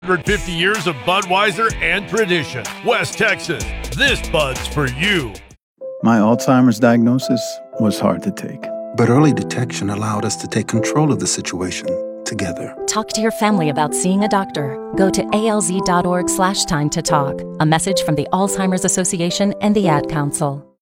150 years of Budweiser and tradition. West Texas, this Bud's for you. My Alzheimer's diagnosis was hard to take. But early detection allowed us to take control of the situation together. Talk to your family about seeing a doctor. Go to alz.org/time to talk. A message from the Alzheimer's Association and the Ad Council.